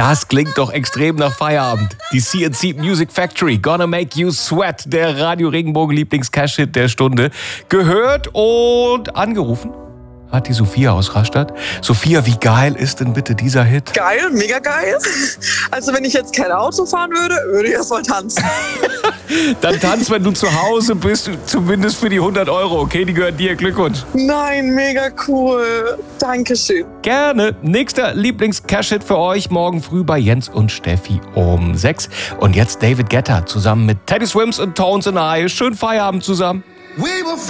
Das klingt doch extrem nach Feierabend. Die C&C Music Factory, Gonna Make You Sweat, der Radio Regenbogen Lieblings-Cash-Hit der Stunde. Gehört und angerufen hat die Sophia aus Rastatt. Sophia, wie geil ist denn bitte dieser Hit? Geil, mega geil. Also wenn ich jetzt kein Auto fahren würde, würde ich erst mal tanzen. Dann tanz, wenn du zu Hause bist, zumindest für die 100 €, okay? Die gehören dir. Glückwunsch. Nein, mega cool. Dankeschön. Gerne. Nächster Lieblings-Cash-Hit für euch morgen früh bei Jens und Steffi um 6. Und jetzt David Guetta zusammen mit Teddy Swims und Tones and I. Schönen Feierabend zusammen.